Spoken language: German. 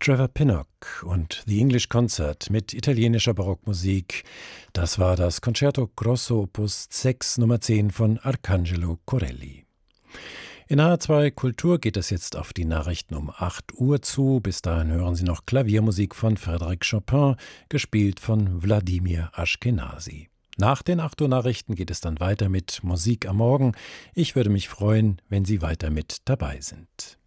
Trevor Pinnock und The English Concert mit italienischer Barockmusik. Das war das Concerto Grosso Opus 6 Nummer 10 von Arcangelo Corelli. In H2 Kultur geht es jetzt auf die Nachrichten um 8 Uhr zu. Bis dahin hören Sie noch Klaviermusik von Frédéric Chopin, gespielt von Wladimir Ashkenazy. Nach den 8 Uhr Nachrichten geht es dann weiter mit Musik am Morgen. Ich würde mich freuen, wenn Sie weiter mit dabei sind.